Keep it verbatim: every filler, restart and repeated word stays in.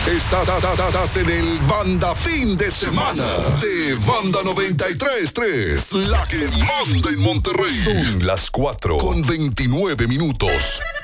Estás, estás- estás en el Banda Fin de Semana de Banda noventa y tres punto tres, la que manda en Monterrey. Son las cuatro con veintinueve minutos.